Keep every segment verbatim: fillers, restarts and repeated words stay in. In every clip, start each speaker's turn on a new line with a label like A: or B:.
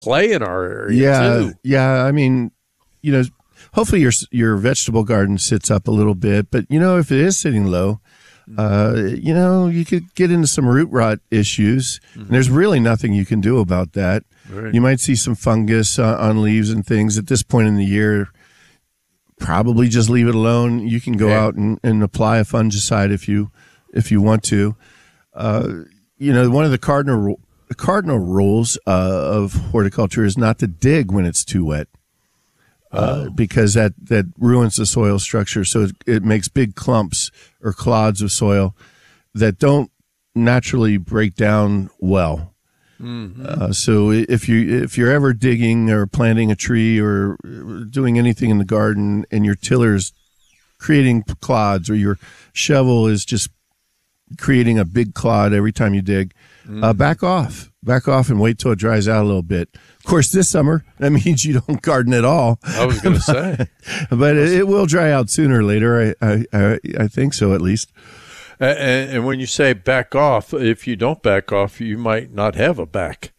A: clay in our area,
B: yeah,
A: too.
B: Yeah, I mean, you know, hopefully your your vegetable garden sits up a little bit, but, you know, if it is sitting low, uh, you know, you could get into some root rot issues, mm-hmm. and there's really nothing you can do about that.
A: Right.
B: You might see some fungus uh, on leaves and things at this point in the year. Probably just leave it alone. You can go
A: yeah.
B: out and, and apply a fungicide if you if you want to. Uh, you know, one of the cardinal the cardinal rules uh, of horticulture is not to dig when it's too wet, uh, oh. because that, that ruins the soil structure. So it, it makes big clumps or clods of soil that don't naturally break down well. Mm-hmm. Uh, so if you if you're ever digging or planting a tree or doing anything in the garden and your tiller's creating clods or your shovel is just creating a big clod every time you dig, mm-hmm. uh, back off, back off and wait till it dries out a little bit. Of course, this summer, that means you don't garden at all.
A: I was going to say.
B: But it, it will dry out sooner or later. I, I, I think so, at least.
A: And, and when you say back off, if you don't back off, you might not have a back.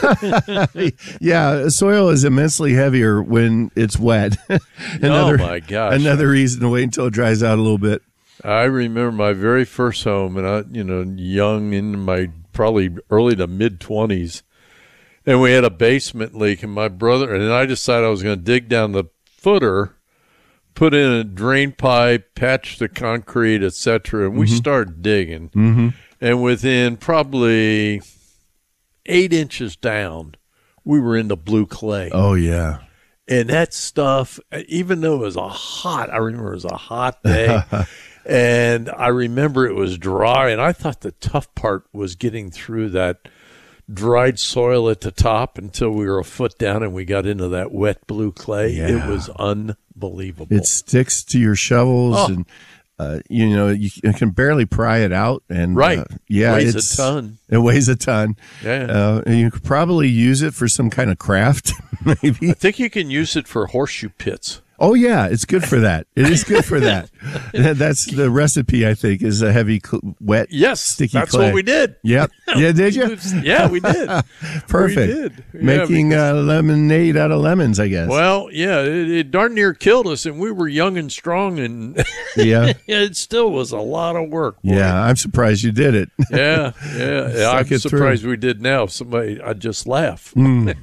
B: Yeah, soil is immensely heavier when it's wet. another,
A: oh, my gosh.
B: Another reason to wait until it dries out a little bit.
A: I remember my very first home, and I, you know, young in my probably early to mid-twenties, and we had a basement leak, and my brother, and I decided I was going to dig down the footer, put in a drain pipe, patch the concrete, et cetera, and we mm-hmm. started digging.
B: Mm-hmm.
A: And within probably eight inches down, we were in the blue clay.
B: Oh, yeah.
A: And that stuff, even though it was a hot, I remember it was a hot day, and I remember it was dry, and I thought the tough part was getting through that dried soil at the top until we were a foot down and we got into that wet blue clay.
B: Yeah.
A: It was unbelievable.
B: It sticks to your shovels,
A: oh.
B: and uh, you know you, you can barely pry it out. And
A: right,
B: uh, yeah,
A: weighs
B: it's,
A: a ton.
B: It weighs a ton.
A: Yeah,
B: uh, and you could probably use it for some kind of craft. Maybe
A: I think you can use it for horseshoe pits.
B: Oh, yeah, it's good for that. It is good for that. That's the recipe, I think, is a heavy, cl- wet,
A: yes,
B: sticky
A: that's
B: clay.
A: what we did.
B: Yep. Yeah, did you?
A: Yeah, we did.
B: Perfect.
A: We did.
B: Making
A: yeah,
B: uh, lemonade out of lemons, I guess.
A: Well, yeah, it, it darn near killed us, and we were young and strong, and
B: yeah,
A: it still was a lot of work. Boy.
B: Yeah, I'm surprised you did it.
A: yeah, yeah. yeah I'm surprised through. we did now. Somebody, I'd just laugh.
B: Mm.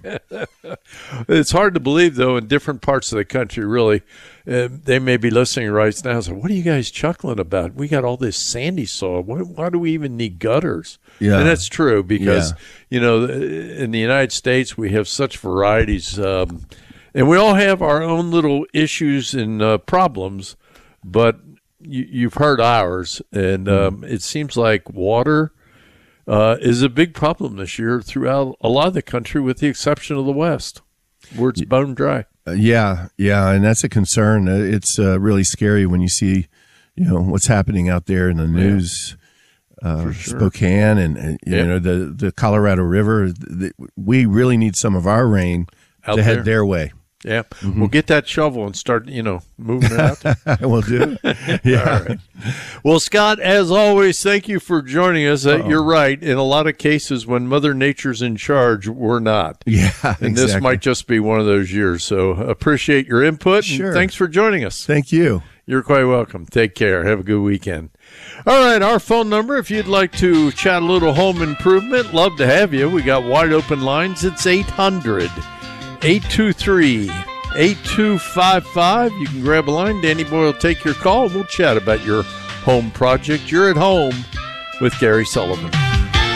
A: It's hard to believe, though, in different parts of the country, really. Uh, they may be listening right now. So, what are you guys chuckling about? We got all this sandy soil. Why, why do we even need gutters?
B: Yeah,
A: and that's true because
B: yeah.
A: you know, in the United States we have such varieties, um, and we all have our own little issues and uh, problems. But you, you've heard ours, and um, it seems like water uh, is a big problem this year throughout a lot of the country, with the exception of the West, where it's bone dry.
B: Uh, yeah, yeah, and that's a concern. Uh, it's uh, really scary when you see, you know, what's happening out there in the news. Yeah, uh, sure. Spokane and, and you
A: yeah.
B: know the the Colorado River. The, we really need some of our rain
A: out
B: to
A: there.
B: head their way.
A: Yeah, mm-hmm. We'll get that shovel and start, you know, moving it out there.
B: We'll do it. Yeah.
A: All right. Well, Scott, as always, thank you for joining us. Uh, you're right. In a lot of cases, when Mother Nature's in charge, we're not.
B: Yeah,
A: And
B: exactly.
A: this might just be one of those years. So appreciate your input.
B: Sure.
A: And thanks for joining us.
B: Thank you.
A: You're quite welcome. Take care. Have a good weekend. All right, our phone number, if you'd like to chat a little home improvement, love to have you. We got wide open lines. It's eight hundred, eight two three, eight two five five. You can grab a line. Danny Boy will take your call. We'll chat about your home project. You're at home with Gary Sullivan.